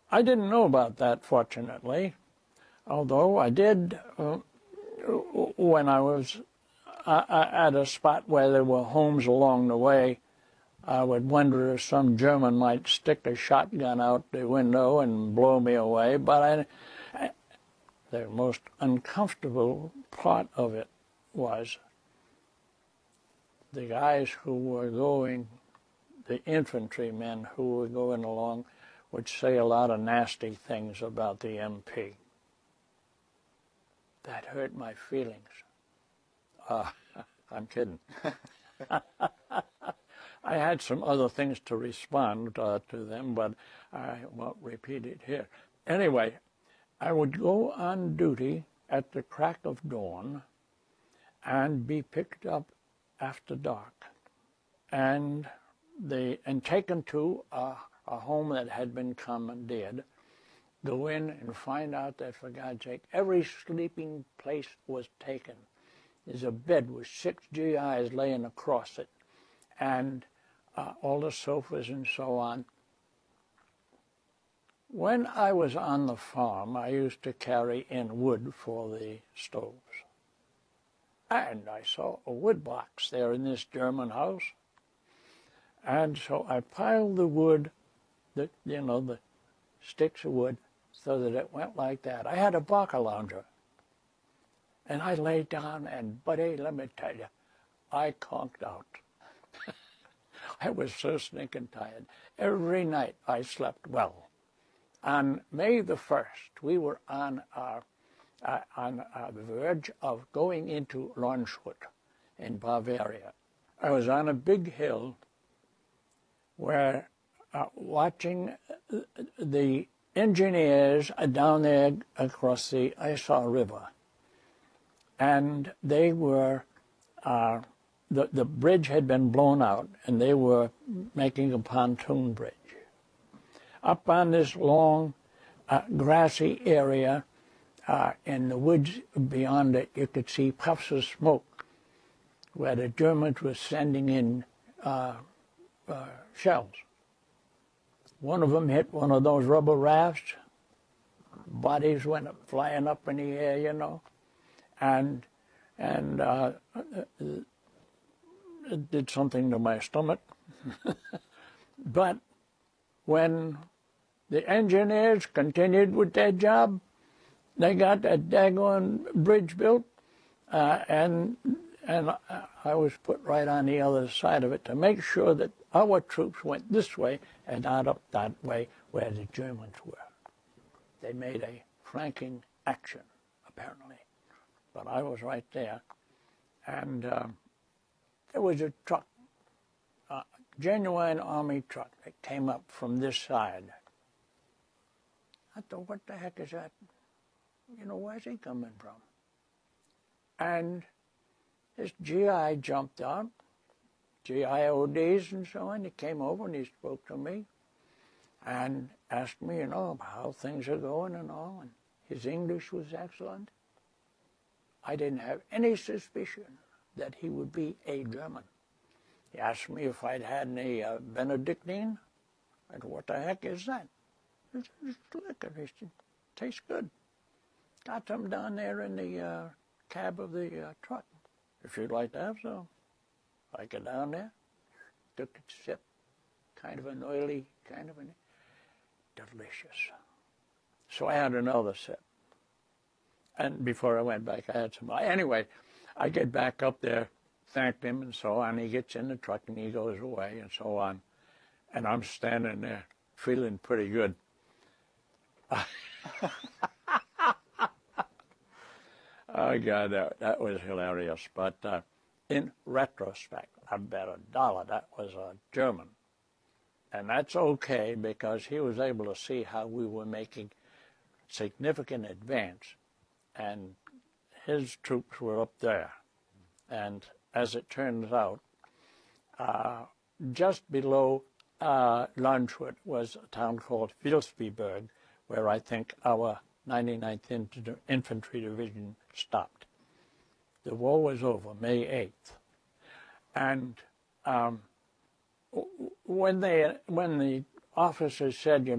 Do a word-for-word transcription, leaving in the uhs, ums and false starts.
I didn't know about that, fortunately, although I did, uh, when I was uh, at a spot where there were homes along the way, I would wonder if some German might stick a shotgun out the window and blow me away. But I, I, the most uncomfortable part of it was the guys who were going, the infantrymen who were going along, would say a lot of nasty things about the M P. That hurt my feelings. Uh, I'm kidding. I had some other things to respond uh, to them, but I won't repeat it here. Anyway, I would go on duty at the crack of dawn and be picked up after dark and the and taken to a, a home that had been commandeered. Go in and find out that, for God's sake, every sleeping place was taken. There's a bed with six G Is laying across it, and uh, all the sofas and so on. When I was on the farm, I used to carry in wood for the stoves. And I saw a wood box there in this German house. And so I piled the wood, the, you know, the sticks of wood, so that it went like that. I had a Barker lounger. And I laid down, and buddy, let me tell you, I conked out. I was so stinking tired. Every night I slept well. On May the first, we were on our, uh, on uh, the verge of going into Landshut in Bavaria. I was on a big hill where uh, watching the engineers down there across the Isar River. And they were, uh, the, the bridge had been blown out, and they were making a pontoon bridge. Up on this long, uh, grassy area, uh, in the woods beyond it, you could see puffs of smoke where the Germans were sending in uh, uh, shells. One of them hit one of those rubber rafts. Bodies went up, flying up in the air, you know. And and uh, it did something to my stomach. But when the engineers continued with their job, they got that daggone bridge built, uh, and and I was put right on the other side of it to make sure that our troops went this way and not up that way where the Germans were. They made a flanking action, apparently. But I was right there, and uh, there was a truck, a genuine Army truck that came up from this side. I thought, what the heck is that? You know, where's he coming from? And this G I jumped out, G I O Ds and so on. He came over and he spoke to me and asked me, you know, how things are going and all, and his English was excellent. I didn't have any suspicion that he would be a German. He asked me if I'd had any uh, Benedictine. I said, what the heck is that? It's, it's liquor. It tastes good. Got some down there in the uh, cab of the uh, truck. If you'd like to have some. I got down there, took a sip, kind of an oily, kind of an delicious. So I had another sip. And before I went back, I had some. Anyway, I get back up there, thanked him and so on. He gets in the truck and he goes away and so on. And I'm standing there feeling pretty good. Oh, God, that, that was hilarious. But uh, in retrospect, I bet a dollar that was a German. And that's okay because he was able to see how we were making significant advance. And his troops were up there. And as it turns out, uh, just below uh, Landshut was a town called Vilsbiburg, where I think our ninety-ninth Infantry Division stopped. The war was over May eighth. And um, when, they, when the officers said, you